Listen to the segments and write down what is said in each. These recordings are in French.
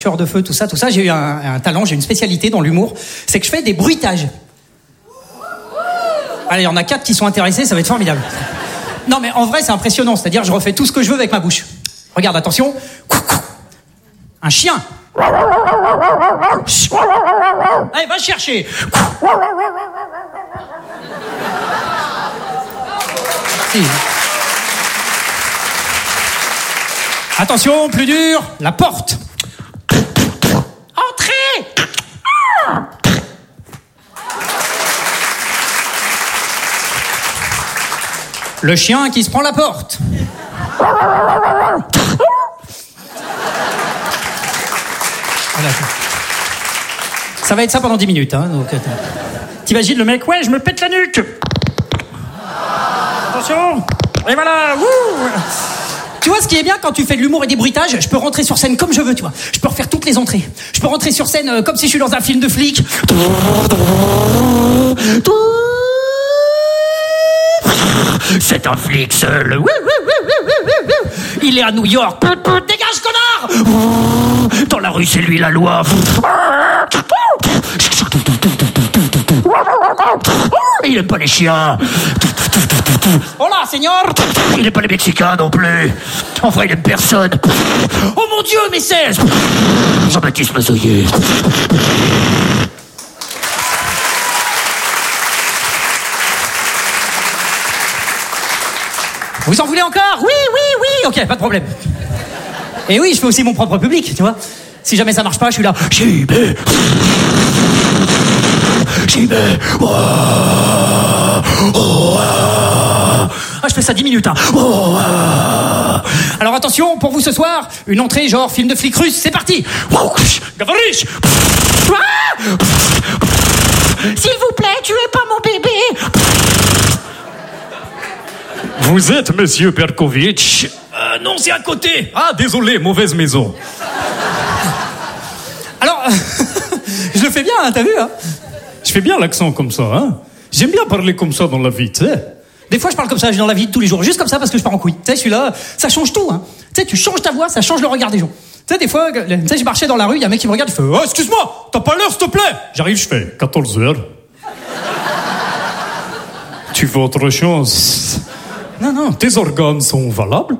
de feu, tout ça, j'ai eu un talent, j'ai une spécialité dans l'humour, c'est que je fais des bruitages. Allez, il y en a 4 qui sont intéressés, ça va être formidable. Non, mais en vrai, c'est impressionnant, c'est-à-dire je refais tout ce que je veux avec ma bouche. Regarde, attention. Un chien. Allez, va chercher. Si. Attention, plus dur, la porte. Entrez. Le chien qui se prend la porte. Voilà. Ça va être ça pendant 10 minutes. Hein, donc, t'imagines le mec, ouais, je me pète la nuque. Attention. Et voilà. Wouh. Tu vois, ce qui est bien quand tu fais de l'humour et des bruitages, je peux rentrer sur scène comme je veux, tu vois. Je peux refaire toutes les entrées. Je peux rentrer sur scène comme si je suis dans un film de flic. C'est un flic seul. Il est à New York. Dégage, connard. Dans la rue, c'est lui la loi. Il aime pas les chiens. Hola, señor. Il aime pas les Mexicains non plus. En vrai, il aime personne. Oh mon Dieu, mais c'est Jean-Baptiste Mazoyer. Vous en voulez encore? Oui. Ok, pas de problème. Et oui, je fais aussi mon propre public, tu vois. Si jamais ça marche pas, je suis là. Je fais ça 10 minutes. Hein. Alors attention, pour vous ce soir, une entrée genre film de flic russe, c'est parti. Gavarish. S'il vous plaît, tuez pas mon bébé. Vous êtes Monsieur Perkovitch? Non, c'est à côté. Ah, désolé, mauvaise maison. Alors, je le fais bien, hein, t'as vu, hein? Je fais bien l'accent comme ça, hein. J'aime bien parler comme ça dans la vie, tu sais. Des fois, je parle comme ça dans la vie de tous les jours, juste comme ça parce que je pars en couille. Tu sais, celui-là, ça change tout, hein. Tu sais, tu changes ta voix, ça change le regard des gens. Tu sais, des fois, tu sais, je marchais dans la rue, il y a un mec qui me regarde, il fait « Oh, excuse-moi, t'as pas l'heure, s'il te plaît ?» J'arrive, je fais 14h. Tu veux autre chose? Non. Tes organes sont valables?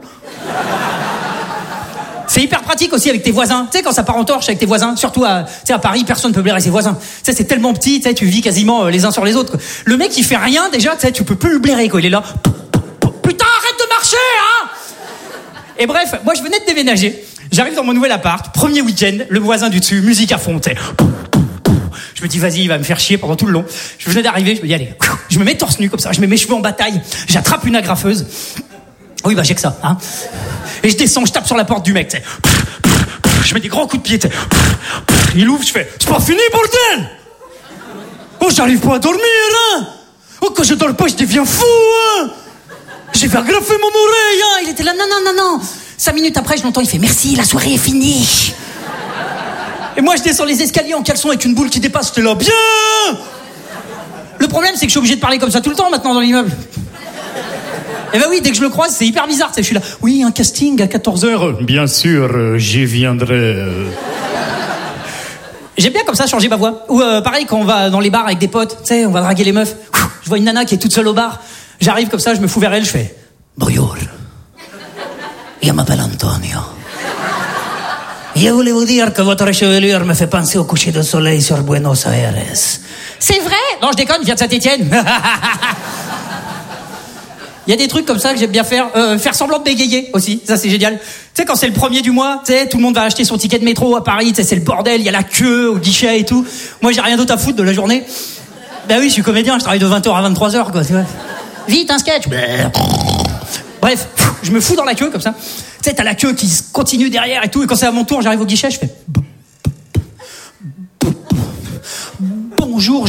C'est hyper pratique aussi avec tes voisins. Tu sais, quand ça part en torche avec tes voisins, surtout à Paris, personne ne peut blairer ses voisins. Tu sais, c'est tellement petit, tu sais, tu vis quasiment les uns sur les autres, quoi. Le mec, il fait rien, déjà, tu sais, tu peux plus le blairer, quoi. Il est là. Putain, arrête de marcher, hein! Et bref, moi, je venais de déménager. J'arrive dans mon nouvel appart, premier week-end, le voisin du dessus, musique à fond, tu sais. Je me dis, vas-y, il va me faire chier pendant tout le long. Je venais d'arriver, je me dis, allez, je me mets torse nu comme ça, je mets mes cheveux en bataille, j'attrape une agrafeuse. Oui, bah, j'ai que ça, hein. Et je descends, je tape sur la porte du mec, tu sais. Je mets des grands coups de pied, tu sais. Il ouvre, je fais, c'est pas fini, bordel! Oh, j'arrive pas à dormir, hein! Oh, quand je dors pas, je deviens fou, hein! J'ai fait agrafer mon oreille, hein! Il était là, non. 5 minutes après, je l'entends, il fait, merci, la soirée est finie. Et moi, je descends les escaliers en caleçon avec une boule qui dépasse, j'étais là, bien! Le problème, c'est que je suis obligé de parler comme ça tout le temps maintenant dans l'immeuble. Eh ben oui, dès que je le croise, c'est hyper bizarre, tu sais, je suis là. Oui, un casting à 14h. Bien sûr, j'y viendrai. J'aime bien comme ça changer ma voix. Ou pareil, quand on va dans les bars avec des potes, tu sais, on va draguer les meufs. Je vois une nana qui est toute seule au bar. J'arrive comme ça, je me fous vers elle, je fais bonjour. Je m'appelle Antonio. Je voulais vous dire que votre chevelure me fait penser au coucher de soleil sur Buenos Aires. C'est vrai? Non, je déconne, je viens de Saint-Étienne. Il y a des trucs comme ça que j'aime bien faire. Faire semblant de bégayer aussi, ça c'est génial. Tu sais, quand c'est le 1er du mois, tu sais, tout le monde va acheter son ticket de métro à Paris, tu sais, c'est le bordel, il y a la queue au guichet et tout. Moi, j'ai rien d'autre à foutre de la journée. Ben oui, je suis comédien, je travaille de 20h à 23h, quoi, tu vois. Vite, un sketch. Bref, je me fous dans la queue comme ça. Tu sais, t'as la queue qui continue derrière et tout, et quand c'est à mon tour, j'arrive au guichet, je fais bonjour,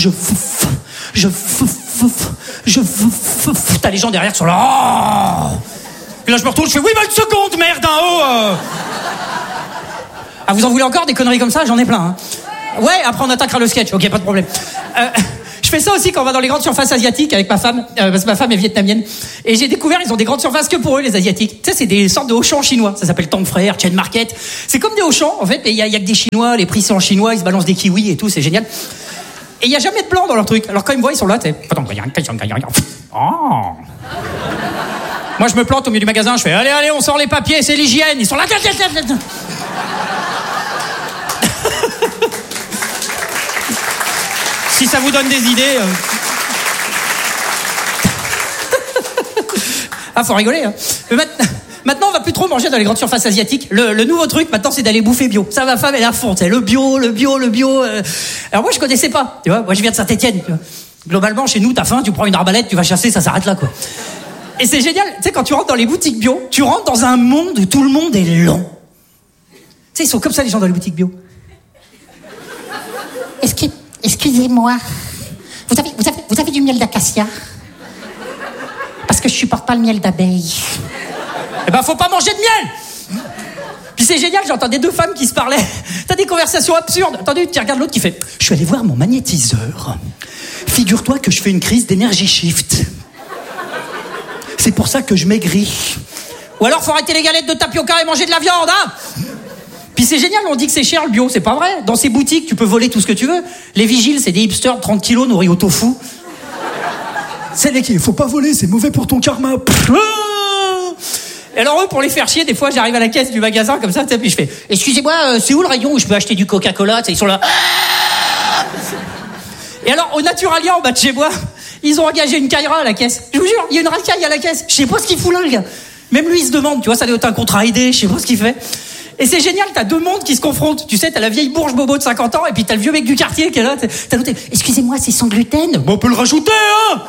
t'as les gens derrière qui sont là. Oh, et là je me retourne, je fais oui, bah une seconde, merde, en haut. Ah, vous en voulez encore des conneries comme ça? J'en ai plein, hein. Ouais, après on attaquera le sketch, ok, pas de problème. Je fais ça aussi quand on va dans les grandes surfaces asiatiques avec ma femme, parce que ma femme est vietnamienne. Et j'ai découvert, ils ont des grandes surfaces que pour eux, les asiatiques. Tu sais, c'est des sortes de Auchan chinois. Ça s'appelle Tang Frères, Chain Market. C'est comme des Auchan, en fait, mais il y a que des Chinois, les prix sont en chinois, ils se balancent des kiwis et tout, c'est génial. Et il y a jamais de blanc dans leur truc. Alors quand ils me voient, ils sont là, tu sais. Oh. Moi, je me plante au milieu du magasin, je fais allez, on sort les papiers, c'est l'hygiène. Ils sont là. Si ça vous donne des idées. Ah, faut rigoler, hein. Mais maintenant, on va plus trop manger dans les grandes surfaces asiatiques. Le nouveau truc, maintenant, c'est d'aller bouffer bio. Ça, ma femme, elle est à fond, tu sais. Le bio. Alors moi, je connaissais pas, tu vois. Moi, je viens de Saint-Étienne, tu vois. Globalement, chez nous, t'as faim, tu prends une arbalète, tu vas chasser, ça s'arrête là, quoi. Et c'est génial, tu sais, quand tu rentres dans les boutiques bio, tu rentres dans un monde où tout le monde est lent. Tu sais, ils sont comme ça, les gens dans les boutiques bio. Excusez-moi, vous avez du miel d'acacia? Parce que je supporte pas le miel d'abeille. Eh ben, faut pas manger de miel! Puis c'est génial, j'entendais deux femmes qui se parlaient. T'as des conversations absurdes. Attendez, tu regardes l'autre qui fait « Je suis allé voir mon magnétiseur. Figure-toi que je fais une crise d'énergie shift. C'est pour ça que je maigris. Ou alors, faut arrêter les galettes de tapioca et manger de la viande, hein !» Puis c'est génial, on dit que c'est cher le bio, c'est pas vrai. Dans ces boutiques, tu peux voler tout ce que tu veux. Les vigiles, c'est des hipsters de 30 kilos nourris au tofu. C'est les qui, faut pas voler, c'est mauvais pour ton karma. Et alors eux, pour les faire chier, des fois, j'arrive à la caisse du magasin comme ça, puis je fais « Excusez-moi, c'est où le rayon où je peux acheter du Coca-Cola ?» Ils sont là. Et alors, au Naturalia, en bas de chez moi, ils ont engagé une caïra à la caisse. Je vous jure, il y a une racaille à la caisse. Je sais pas ce qu'il fout là, le gars. Même lui, il se demande, tu vois, ça doit être un contrat aidé, je sais pas ce qu'il fait. Et c'est génial, t'as deux mondes qui se confrontent. Tu sais, t'as la vieille bourge bobo de 50 ans, et puis t'as le vieux mec du quartier qui est là. T'as noté, excusez-moi, c'est sans gluten? Bon, on peut le rajouter, hein.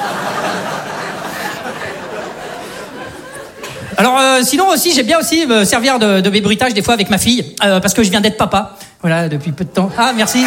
Alors, sinon aussi, j'aime bien aussi me servir de mes bruitages des fois avec ma fille, parce que je viens d'être papa. Voilà, depuis peu de temps. Ah, merci.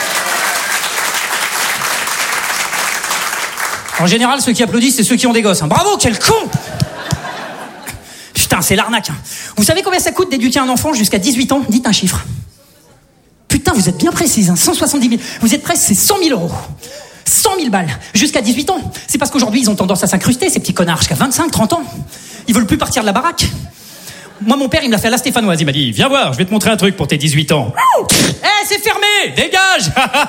En général, ceux qui applaudissent, c'est ceux qui ont des gosses. Hein. Bravo, quel con! Putain, c'est l'arnaque. Hein. Vous savez combien ça coûte d'éduquer un enfant jusqu'à 18 ans? Dites un chiffre. Putain, vous êtes bien précise. Hein. 170 000. Vous êtes prêts, c'est 100 000 euros. 100 000 balles. Jusqu'à 18 ans. C'est parce qu'aujourd'hui, ils ont tendance à s'incruster, ces petits connards, jusqu'à 25, 30 ans. Ils veulent plus partir de la baraque. Moi, mon père, il me l'a fait à la stéphanoise. Il m'a dit, viens voir, je vais te montrer un truc pour tes 18 ans. Eh, c'est fermé! Dégage!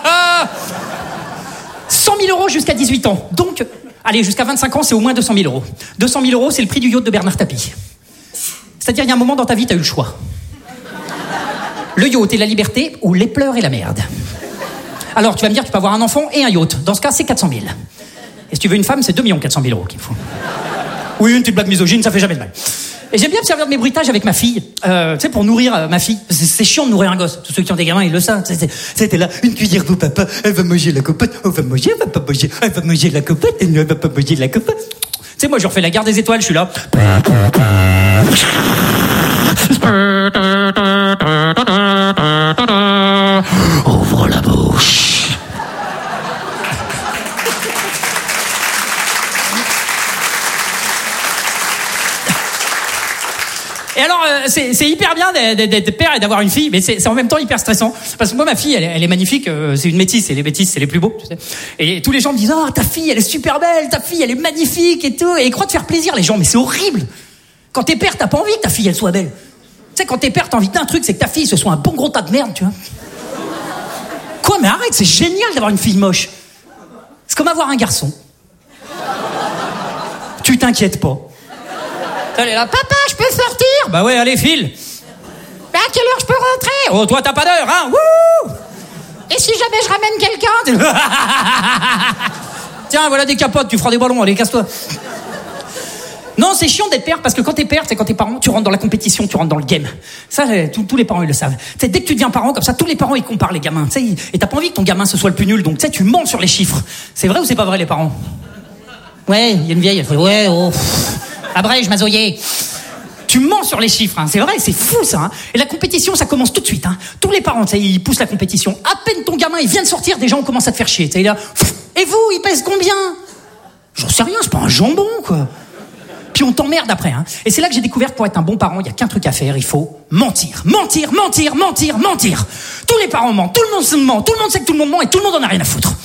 100 000 euros jusqu'à 18 ans. Donc, allez, jusqu'à 25 ans, c'est au moins 200 000 euros. 200 000 euros, c'est le prix du yacht de Bernard Tapie. C'est-à-dire, il y a un moment dans ta vie, t'as eu le choix. Le yacht et la liberté, ou les pleurs et la merde. Alors, tu vas me dire, tu peux avoir un enfant et un yacht. Dans ce cas, c'est 400 000. Et si tu veux une femme, c'est 2 400 000 euros qu'il faut. Oui, une petite blague misogyne, ça fait jamais de mal. Et j'aime bien me servir de mes bruitages avec ma fille, tu sais, pour nourrir ma fille. C'est chiant de nourrir un gosse. Tous ceux qui ont des gamins, ils le savent. C'était là, une cuillère pour papa, elle va manger la copote, on va manger, elle va pas manger, elle va manger la copote, elle ne va pas manger la copote. Tu sais, moi, je refais la guerre des étoiles, je suis là. Ouvre la bouche. Et alors, c'est hyper bien d'être père et d'avoir une fille, mais c'est en même temps hyper stressant. Parce que moi, ma fille, elle est magnifique, c'est une métisse, et les métisses, c'est les plus beaux, tu sais. Et tous les gens me disent, ta fille, elle est super belle, ta fille, elle est magnifique et tout. Et ils croient te faire plaisir, les gens, mais c'est horrible. Quand t'es père, t'as pas envie que ta fille, elle soit belle. Tu sais, quand t'es père, t'as envie d'un truc, c'est que ta fille, ce soit un bon gros tas de merde, tu vois. Quoi, mais arrête, c'est génial d'avoir une fille moche. C'est comme avoir un garçon. Tu t'inquiètes pas. Elle est là, papa, je peux sortir? Bah ouais, allez, file. Mais à quelle heure je peux rentrer? Oh, toi, t'as pas d'heure, hein? Wouh! Et si jamais je ramène quelqu'un? Tiens, voilà des capotes, tu feras des ballons, allez, casse-toi. Non, c'est chiant d'être père, parce que quand t'es père, c'est quand t'es parent, tu rentres dans la compétition, tu rentres dans le game. Ça, tous les parents, ils le savent. T'sais, dès que tu deviens parent, comme ça, tous les parents, ils comparent les gamins. T'sais, et t'as pas envie que ton gamin, ce soit le plus nul, donc tu mens sur les chiffres. C'est vrai ou c'est pas vrai, les parents? Ouais, il y a une vieille, elle fait, ouais, oh... Après, je m'azoyais. Tu mens sur les chiffres, hein. C'est vrai, c'est fou ça. Hein. Et la compétition, ça commence tout de suite. Hein. Tous les parents, ils poussent la compétition. À peine ton gamin, il vient de sortir, déjà on commence à te faire chier. Il est là, et vous, il pèse combien? J'en sais rien, c'est pas un jambon, quoi. Puis on t'emmerde après. Hein. Et c'est là que j'ai découvert que pour être un bon parent, il y a qu'un truc à faire, il faut mentir. Mentir, mentir, mentir, mentir. Tous les parents mentent, tout le monde se ment, tout le monde sait que tout le monde ment et tout le monde en a rien à foutre.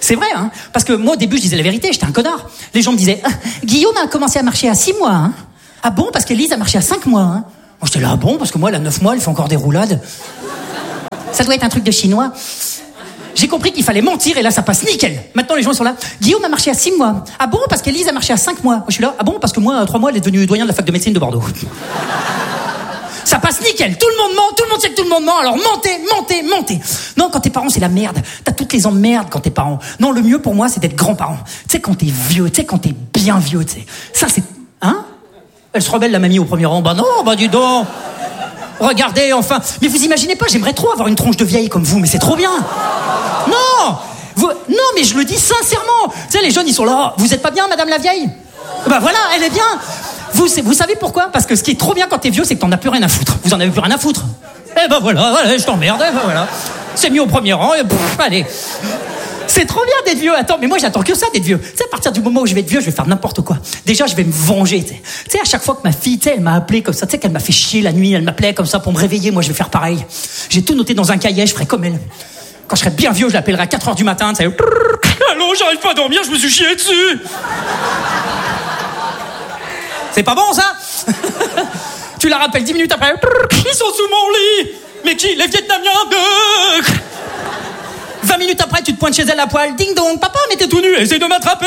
C'est vrai, hein. Parce que moi, au début, je disais la vérité, j'étais un connard. Les gens me disaient, Guillaume a commencé à marcher à 6 mois, hein. Ah bon, parce qu'Élise a marché à 5 mois, hein. Moi, j'étais là, ah bon, parce que moi, elle a 9 mois, elle fait encore des roulades. Ça doit être un truc de chinois. J'ai compris qu'il fallait mentir et là, ça passe nickel. Maintenant, les gens sont là. Guillaume a marché à 6 mois. Ah bon, parce qu'Élise a marché à 5 mois. Moi, je suis là. Ah bon, parce que moi, à 3 mois, elle est devenue doyen de la fac de médecine de Bordeaux. Ça passe nickel. Tout le monde ment, tout le monde sait que tout le monde ment. Alors mentez. Non, quand tes parents, c'est la merde. T'as toutes les emmerdes quand t'es parents. Non, le mieux pour moi, c'est d'être grand-parent. Tu sais, quand t'es vieux, tu sais, quand t'es bien vieux, tu sais. Ça, c'est... Hein? Elle se rebelle, la mamie, au premier rang. Bah non, bah dis donc. Regardez, enfin. Mais vous imaginez pas, j'aimerais trop avoir une tronche de vieille comme vous, mais c'est trop bien. Non, non, mais je le dis sincèrement. Tu sais, les jeunes, ils sont là. Vous êtes pas bien, madame la vieille? Bah voilà, elle est bien. Vous savez pourquoi? Parce que ce qui est trop bien quand t'es vieux, c'est que t'en as plus rien à foutre. Vous en avez plus rien à foutre. Eh ben voilà, je t'emmerde, ben voilà. C'est mis au premier rang, et allez. C'est trop bien d'être vieux. Attends, mais moi j'attends que ça d'être vieux. Tu sais, à partir du moment où je vais être vieux, je vais faire n'importe quoi. Déjà, je vais me venger, tu sais. À chaque fois que ma fille, tu sais, elle m'a appelé comme ça, tu sais, qu'elle m'a fait chier la nuit, elle m'appelait comme ça pour me réveiller, moi je vais faire pareil. J'ai tout noté dans un cahier, je ferai comme elle. Quand je serai bien vieux, je l'appellerai à 4h du matin, tu sais. Allô, j'arrive pas à dormir, je me suis chié dessus. C'est pas bon, ça? Tu la rappelles 10 minutes après. Ils sont sous mon lit. Mais qui? Les Vietnamiens? 20 minutes après, tu te pointes chez elle à poil. Ding dong, papa, mais t'es tout nu. Essaye de m'attraper.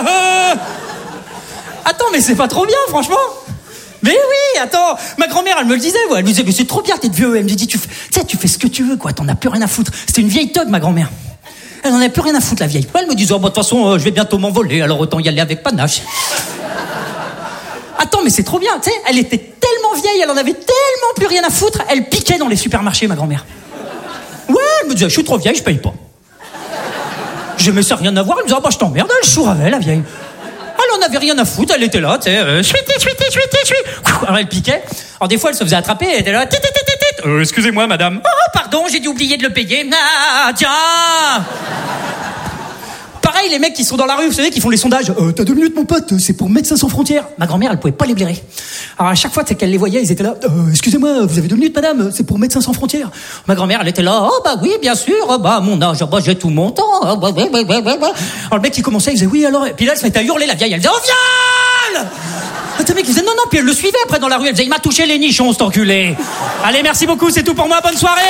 Attends, mais c'est pas trop bien, franchement. Mais oui, attends. Ma grand-mère, elle me le disait, ouais. Elle me disait, mais c'est trop bien d'être vieux. Elle me dit, tu fais ce que tu veux, quoi. T'en as plus rien à foutre. C'était une vieille togue, ma grand-mère. Elle en avait plus rien à foutre, la vieille. Elle me disait, oh, bah, de toute façon, je vais bientôt m'envoler, alors autant y aller avec panache. Attends, mais c'est trop bien, tu sais. Elle était tellement vieille, elle en avait tellement plus rien à foutre. Elle piquait dans les supermarchés, ma grand-mère. Ouais, elle me disait, je suis trop vieille, je paye pas. Je me sais rien à voir, elle me disait, ah bah je t'emmerde, elle chouravait, la vieille. Elle en avait rien à foutre, elle était là, tu sais, alors elle piquait. Alors des fois, elle se faisait attraper, elle était là, excusez-moi, madame. Oh, pardon, j'ai dû oublier de le payer. Ah, tiens. Pareil, les mecs qui sont dans la rue, vous savez, qui font les sondages. T'as 2 minutes, mon pote, c'est pour Médecins sans frontières. Ma grand-mère, elle pouvait pas les blairer. Alors à chaque fois, c'est qu'elle les voyait, ils étaient là. Excusez-moi, vous avez 2 minutes, madame, c'est pour Médecins sans frontières. Ma grand-mère, elle était là. Oh bah oui, bien sûr. Bah à mon âge, bah j'ai tout mon temps. Alors le mec, il commençait, il disait oui alors. Et puis là, elle se mettait à hurler, la vieille. Elle disait oh viol. Le mec, il disait non. Puis elle le suivait après dans la rue. Elle disait il m'a touché les nichons, cet enculé. Allez, merci beaucoup, c'est tout pour moi. Bonne soirée.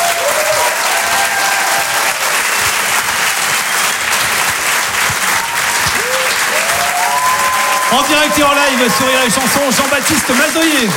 En direct et en live sur Rire et Chanson, Jean-Baptiste Maldoyer.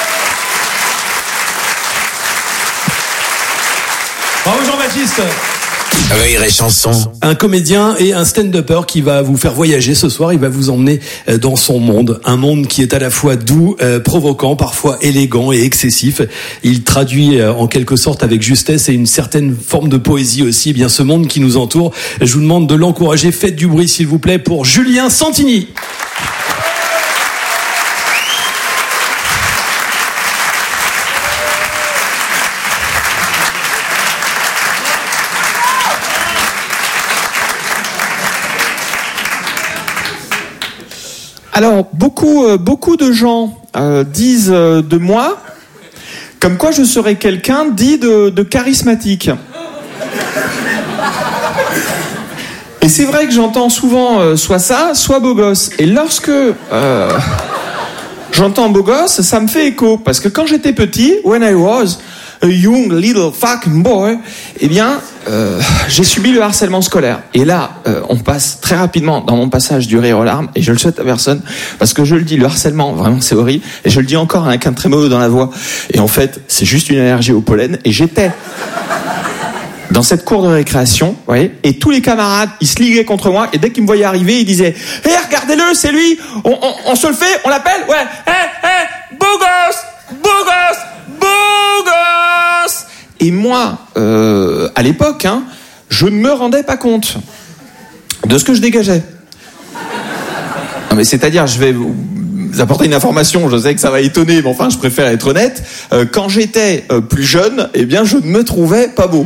Bravo Jean-Baptiste. Rire et Chanson. Un comédien et un stand-upper qui va vous faire voyager ce soir. Il va vous emmener dans son monde. Un monde qui est à la fois doux, provoquant, parfois élégant et excessif. Il traduit en quelque sorte avec justesse et une certaine forme de poésie aussi, eh bien ce monde qui nous entoure. Je vous demande de l'encourager. Faites du bruit s'il vous plaît pour Julien Santini. Alors, beaucoup de gens disent de moi comme quoi je serais quelqu'un dit de charismatique. Et c'est vrai que j'entends souvent soit ça, soit beau gosse. Et lorsque j'entends beau gosse, ça me fait écho. Parce que quand j'étais petit, when I was a young little fucking boy, eh bien, j'ai subi le harcèlement scolaire. Et là, on passe très rapidement dans mon passage du rire aux larmes, et je le souhaite à personne, parce que je le dis, le harcèlement, vraiment, c'est horrible, et je le dis encore avec un trémolo dans la voix. Et en fait, c'est juste une allergie au pollen, et j'étais dans cette cour de récréation, vous voyez, et tous les camarades, ils se liguaient contre moi, et dès qu'ils me voyaient arriver, ils disaient « Hé, regardez-le, c'est lui, on se le fait, on l'appelle, ouais, hé, beau gosse, beau gosse, beau gosse !» Et moi, à l'époque, je ne me rendais pas compte de ce que je dégageais. Non, mais c'est-à-dire, je vais vous apporter une information, je sais que ça va étonner, mais enfin, je préfère être honnête. Quand j'étais plus jeune, eh bien, je ne me trouvais pas beau.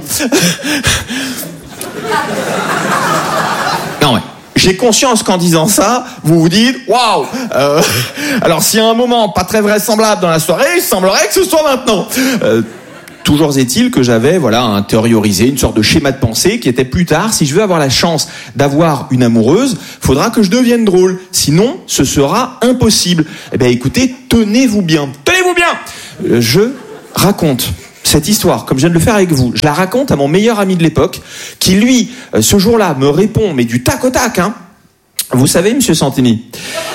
Non, ouais. J'ai conscience qu'en disant ça, vous vous dites « Waouh !» Alors, s'il y a un moment pas très vraisemblable dans la soirée, il semblerait que ce soit maintenant. Toujours est-il que j'avais intériorisé une sorte de schéma de pensée qui était plus tard, si je veux avoir la chance d'avoir une amoureuse, faudra que je devienne drôle. Sinon, ce sera impossible. Eh bien, écoutez, tenez-vous bien. Je raconte cette histoire, comme je viens de le faire avec vous. Je la raconte à mon meilleur ami de l'époque, qui lui, ce jour-là, me répond, mais du tac au tac, hein. Vous savez, monsieur Santini,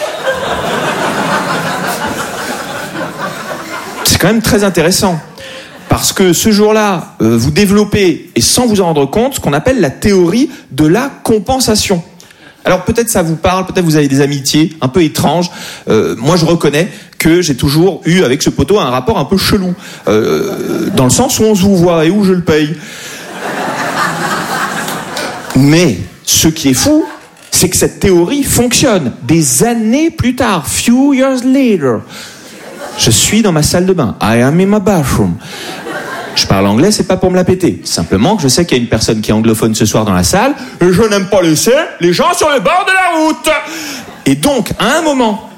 c'est quand même très intéressant. Parce que ce jour-là, vous développez, et sans vous en rendre compte, ce qu'on appelle la théorie de la compensation. Alors peut-être ça vous parle, peut-être vous avez des amitiés un peu étranges. Moi je reconnais que j'ai toujours eu avec ce poteau un rapport un peu chelou. Dans le sens où on se vous voit et où je le paye. Mais ce qui est fou, c'est que cette théorie fonctionne. Des années plus tard, few years later, je suis dans ma salle de bain. I am in my bathroom. Je parle anglais, c'est pas pour me la péter. Simplement que je sais qu'il y a une personne qui est anglophone ce soir dans la salle, et je n'aime pas laisser les gens sur le bord de la route. Et donc, à un moment,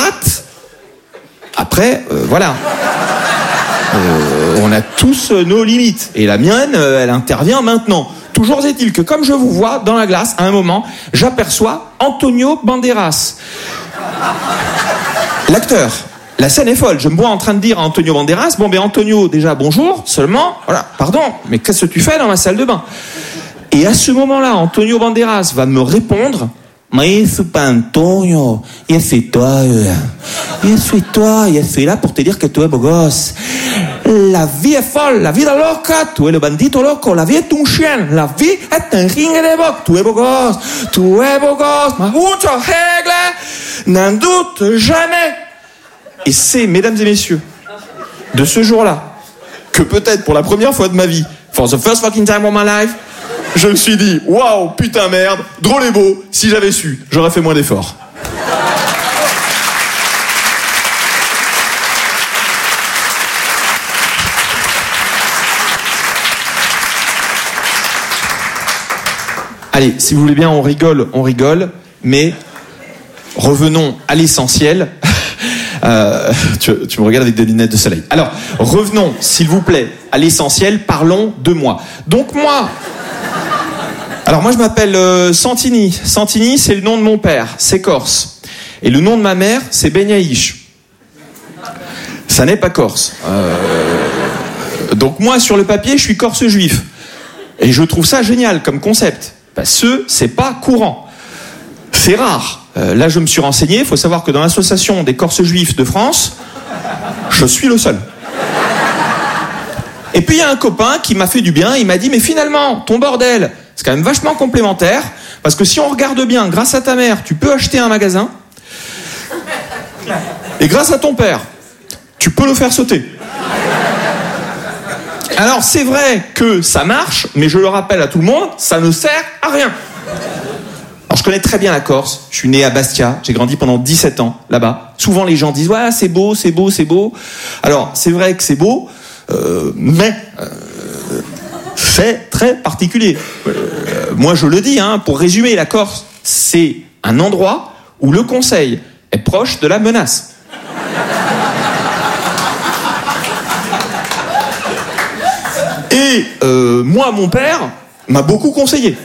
on a tous nos limites. Et la mienne, elle intervient maintenant. Toujours est-il que comme je vous vois dans la glace, à un moment, j'aperçois Antonio Banderas. L'acteur. La scène est folle. Je me vois en train de dire à Antonio Banderas, bon ben Antonio, déjà bonjour, seulement, voilà, pardon, mais qu'est-ce que tu fais dans ma salle de bain? Et à ce moment-là, Antonio Banderas va me répondre, mais c'est pas Antonio, je suis toi, je suis là pour te dire que tu es beau gosse. La vie est folle, la vie est loca, tu es le bandito loco, la vie est un chien, la vie est un ring de boxe, tu es beau gosse, ma mucho règle, n'en doute jamais. Et c'est, mesdames et messieurs, de ce jour-là, que peut-être pour la première fois de ma vie, for the first fucking time of my life, je me suis dit, waouh, putain merde, drôle et beau, si j'avais su, j'aurais fait moins d'efforts. Allez, si vous voulez bien, on rigole, mais revenons à l'essentiel. Tu me regardes avec des lunettes de soleil. Alors, revenons, s'il vous plaît, à l'essentiel. Parlons de moi. Donc moi, je m'appelle Santini. Santini, c'est le nom de mon père, c'est corse. Et le nom de ma mère, c'est Benyaïch. Ça n'est pas corse. Donc moi, sur le papier, je suis corse juif. Et je trouve ça génial comme concept. Parce que c'est pas courant. C'est rare. Là, je me suis renseigné. Il faut savoir que dans l'association des Corses juifs de France, je suis le seul. Et puis, il y a un copain qui m'a fait du bien. Il m'a dit, mais finalement, ton bordel, c'est quand même vachement complémentaire. Parce que si on regarde bien, grâce à ta mère, tu peux acheter un magasin. Et grâce à ton père, tu peux le faire sauter. Alors, c'est vrai que ça marche, mais je le rappelle à tout le monde, ça ne sert à rien. Alors, je connais très bien la Corse. Je suis né à Bastia. J'ai grandi pendant 17 ans là-bas. Souvent, les gens disent, ouais, c'est beau, c'est beau, c'est beau. Alors, c'est vrai que c'est beau, mais c'est très particulier. Moi, je le dis, pour résumer, la Corse, c'est un endroit où le conseil est proche de la menace. Et moi, mon père m'a beaucoup conseillé.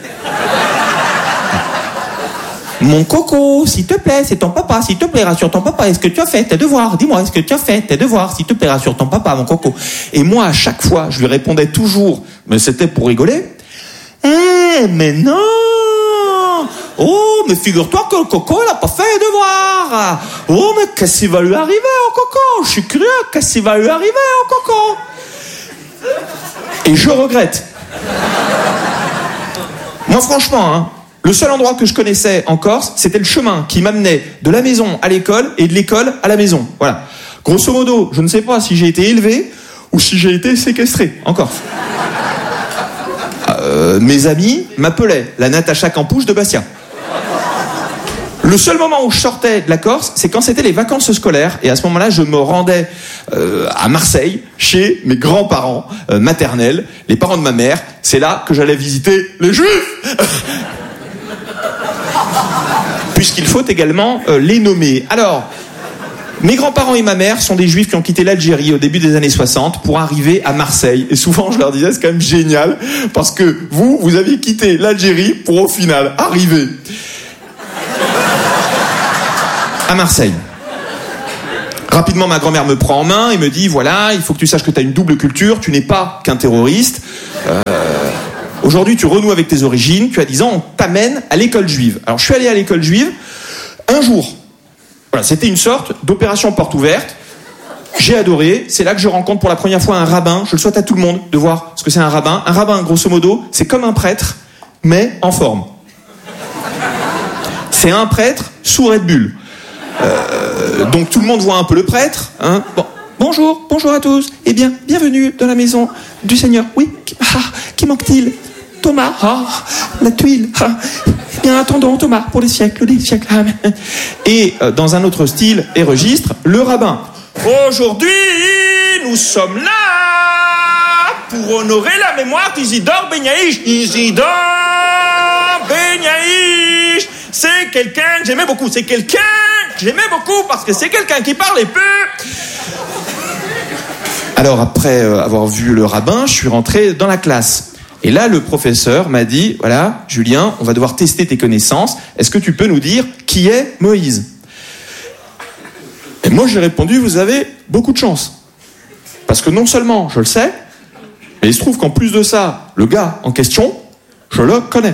Mon coco, s'il te plaît, c'est ton papa, s'il te plaît, rassure ton papa, est-ce que tu as fait tes devoirs? Dis-moi, est-ce que tu as fait tes devoirs? S'il te plaît, rassure ton papa, mon coco. Et moi, à chaque fois, je lui répondais toujours, mais c'était pour rigoler. Mais non! Oh, mais figure-toi que le coco, il n'a pas fait les devoirs! Oh, mais qu'est-ce qui va lui arriver au coco? Je suis curieux, qu'est-ce qui va lui arriver au coco? Et je regrette. Moi, franchement, le seul endroit que je connaissais en Corse, c'était le chemin qui m'amenait de la maison à l'école et de l'école à la maison. Voilà. Grosso modo, je ne sais pas si j'ai été élevé ou si j'ai été séquestré en Corse. Mes amis m'appelaient la Natacha Campouche de Bastia. Le seul moment où je sortais de la Corse, c'est quand c'était les vacances scolaires. Et à ce moment-là, je me rendais à Marseille, chez mes grands-parents maternels, les parents de ma mère. C'est là que j'allais visiter les Juifs. Puisqu'il faut également les nommer. Alors, Mes grands-parents et ma mère sont des juifs qui ont quitté l'Algérie au début des années 60 pour arriver à Marseille. Et souvent, je leur disais, c'est quand même génial, parce que vous avez quitté l'Algérie pour au final arriver à Marseille. Rapidement, ma grand-mère me prend en main et me dit, voilà, il faut que tu saches que tu as une double culture, tu n'es pas qu'un terroriste. Aujourd'hui, tu renoues avec tes origines, tu as 10 ans, on t'amène à l'école juive. Alors, je suis allé à l'école juive un jour. Voilà, c'était une sorte d'opération porte ouverte. J'ai adoré. C'est là que je rencontre pour la première fois un rabbin. Je le souhaite à tout le monde de voir ce que c'est un rabbin. Un rabbin, grosso modo, c'est comme un prêtre, mais en forme. C'est un prêtre sous Red Bull. Donc tout le monde voit un peu le prêtre. Hein. Bon, bonjour à tous. Eh bien, bienvenue dans la maison du Seigneur. Oui, qui manque-t-il? Thomas, la tuile. Eh bien, attendons Thomas pour des siècles. Amen. Et dans un autre style et registre, le rabbin. Aujourd'hui, nous sommes là pour honorer la mémoire d'Isidore Benyaïch. Isidore Benyaïch, c'est quelqu'un que j'aimais beaucoup. C'est quelqu'un que j'aimais beaucoup parce que c'est quelqu'un qui parlait peu. Alors après avoir vu le rabbin, je suis rentré dans la classe. Et là, le professeur m'a dit, voilà, Julien, on va devoir tester tes connaissances. Est-ce que tu peux nous dire qui est Moïse? Et moi, j'ai répondu, vous avez beaucoup de chance. Parce que non seulement je le sais, mais il se trouve qu'en plus de ça, le gars en question, je le connais.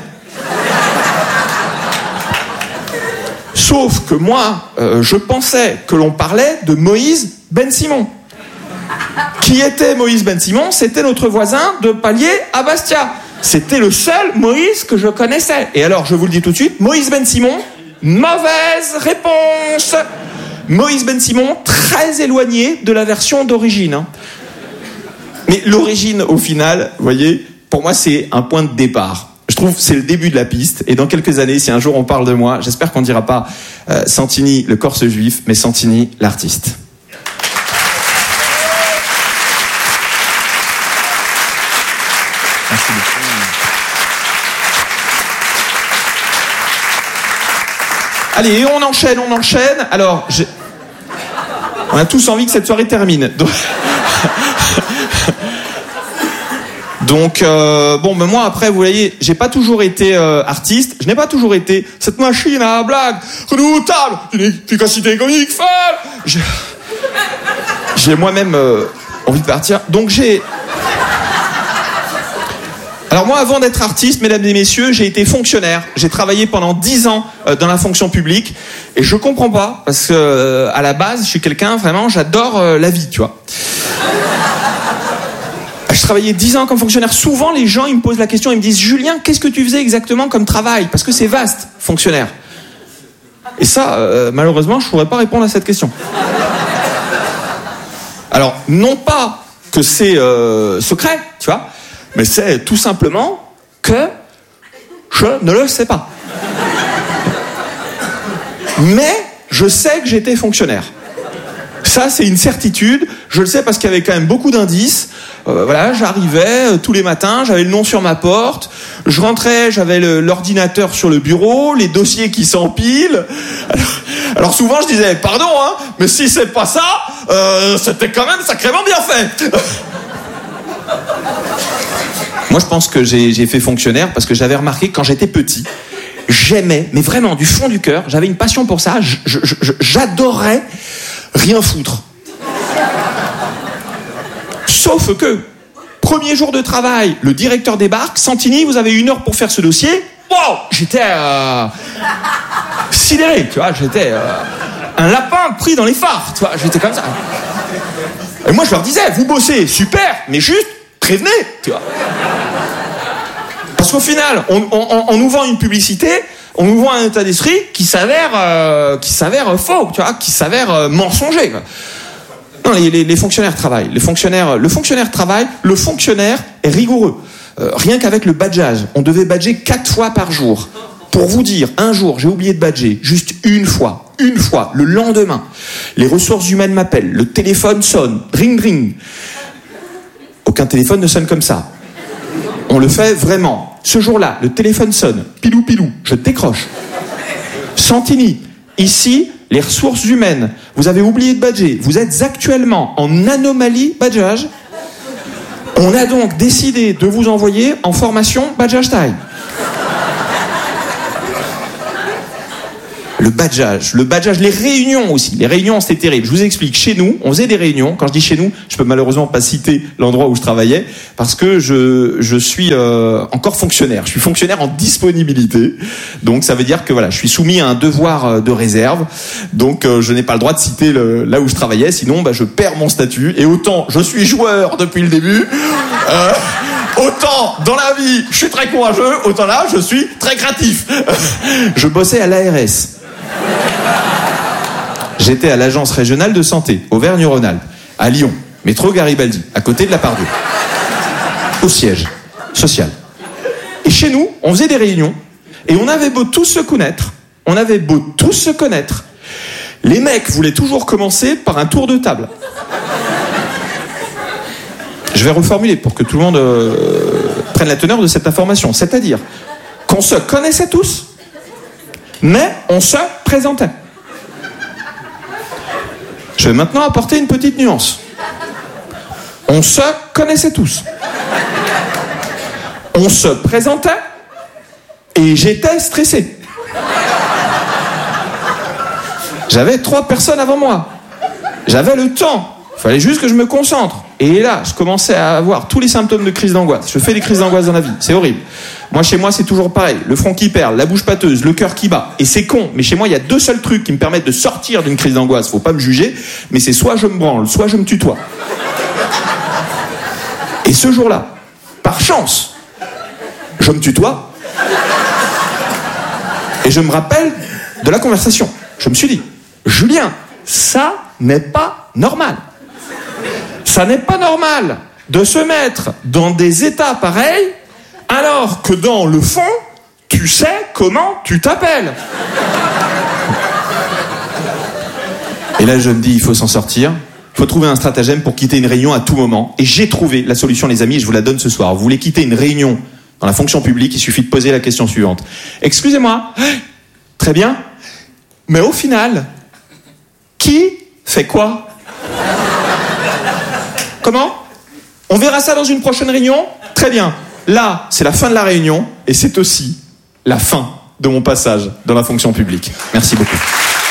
Sauf que moi, je pensais que l'on parlait de Moïse Ben Simon. Qui était Moïse Ben Simon? C'était notre voisin de palier à Bastia. C'était le seul Moïse que je connaissais. Et alors, je vous le dis tout de suite, Moïse Ben Simon, mauvaise réponse. Moïse Ben Simon, très éloigné de la version d'origine. Hein. Mais l'origine, au final, vous voyez, pour moi, c'est un point de départ. Je trouve que c'est le début de la piste. Et dans quelques années, si un jour on parle de moi, j'espère qu'on ne dira pas Santini, le Corse juif, mais Santini, l'artiste. Merci beaucoup. Allez, on enchaîne. Alors, on a tous envie que cette soirée termine. Donc, ben moi après, vous voyez, j'ai pas toujours été artiste. Je n'ai pas toujours été cette machine à blague redoutable, d'une efficacité comique folle. J'ai moi-même envie de partir. Donc Alors moi, avant d'être artiste, mesdames et messieurs, j'ai été fonctionnaire. J'ai travaillé pendant 10 ans dans la fonction publique. Et je comprends pas, parce que à la base, je suis quelqu'un, vraiment, j'adore la vie, tu vois. Je travaillais 10 ans comme fonctionnaire. Souvent, les gens, ils me posent la question, ils me disent « Julien, qu'est-ce que tu faisais exactement comme travail ?» Parce que c'est vaste, fonctionnaire. Et ça, malheureusement, je ne pourrais pas répondre à cette question. Alors, non pas que c'est secret, tu vois, mais c'est tout simplement que je ne le sais pas. Mais je sais que j'étais fonctionnaire. Ça, c'est une certitude. Je le sais parce qu'il y avait quand même beaucoup d'indices. Voilà, j'arrivais tous les matins, j'avais le nom sur ma porte. Je rentrais, j'avais l'ordinateur sur le bureau, les dossiers qui s'empilent. Alors souvent, je disais, pardon, hein, mais si c'est pas ça, c'était quand même sacrément bien fait. Moi, je pense que j'ai fait fonctionnaire parce que j'avais remarqué que quand j'étais petit, j'aimais, mais vraiment du fond du cœur, j'avais une passion pour ça. J'adorais rien foutre. Sauf que, premier jour de travail, le directeur débarque. Santini, vous avez 1 heure pour faire ce dossier. Wow, j'étais sidéré, tu vois. J'étais un lapin pris dans les phares, tu vois. J'étais comme ça. Et moi, je leur disais, vous bossez, super, mais juste prévenez, tu vois. Parce qu'au final, on nous vend une publicité, on nous vend un état d'esprit qui s'avère faux, tu vois, qui s'avère mensonger, quoi. Non, les fonctionnaires travaillent. Le fonctionnaire travaille. Le fonctionnaire est rigoureux. Rien qu'avec le badgeage, on devait badger 4 fois par jour. Pour vous dire, un jour, j'ai oublié de badger, juste une fois, le lendemain. Les ressources humaines m'appellent, le téléphone sonne, ring ring. Aucun téléphone ne sonne comme ça. On le fait vraiment. Ce jour-là, le téléphone sonne, pilou pilou, je décroche. Santini, ici, les ressources humaines, vous avez oublié de badger, vous êtes actuellement en anomalie badgeage. On a donc décidé de vous envoyer en formation badgeage time. Le badgeage, les réunions aussi. Les réunions, c'était terrible. Je vous explique. Chez nous, on faisait des réunions. Quand je dis chez nous, je peux malheureusement pas citer l'endroit où je travaillais parce que je suis encore fonctionnaire. Je suis fonctionnaire en disponibilité. Donc ça veut dire que voilà, je suis soumis à un devoir de réserve. Donc je n'ai pas le droit de citer là où je travaillais, sinon je perds mon statut. Et autant je suis joueur depuis le début. Autant dans la vie, je suis très courageux, autant là, je suis très créatif. Je bossais à l'ARS. J'étais à l'agence régionale de santé, Auvergne-Rhône-Alpes, à Lyon, métro Garibaldi, à côté de la Pardieu, au siège social. Et chez nous, on faisait des réunions, et on avait beau tous se connaître, les mecs voulaient toujours commencer par un tour de table. Je vais reformuler pour que tout le monde prenne la teneur de cette information. C'est-à-dire qu'on se connaissait tous, mais on se présentait. Je vais maintenant apporter une petite nuance. On se connaissait tous. On se présentait et j'étais stressé. J'avais 3 personnes avant moi. J'avais le temps. Il fallait juste que je me concentre. Et là, je commençais à avoir tous les symptômes de crise d'angoisse. Je fais des crises d'angoisse dans la vie. C'est horrible. Moi, chez moi, c'est toujours pareil. Le front qui perd, la bouche pâteuse, le cœur qui bat. Et c'est con. Mais chez moi, il y a 2 seuls trucs qui me permettent de sortir d'une crise d'angoisse. Faut pas me juger. Mais c'est soit je me branle, soit je me tutoie. Et ce jour-là, par chance, je me tutoie. Et je me rappelle de la conversation. Je me suis dit, Julien, ça n'est pas normal. Ça n'est pas normal de se mettre dans des états pareils alors que dans le fond, tu sais comment tu t'appelles. Et là, je me dis, il faut s'en sortir. Il faut trouver un stratagème pour quitter une réunion à tout moment. Et j'ai trouvé la solution, les amis, et je vous la donne ce soir. Vous voulez quitter une réunion dans la fonction publique, il suffit de poser la question suivante. Excusez-moi, très bien, mais au final, qui fait quoi ? Comment ? On verra ça dans une prochaine réunion ? Très bien. Là, c'est la fin de la réunion et c'est aussi la fin de mon passage dans la fonction publique. Merci beaucoup.